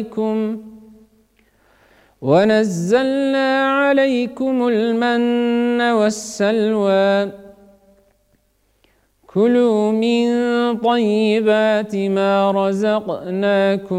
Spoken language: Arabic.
ونزلنا عليكم المن والسلوى كلوا من طيبات ما رزقناكم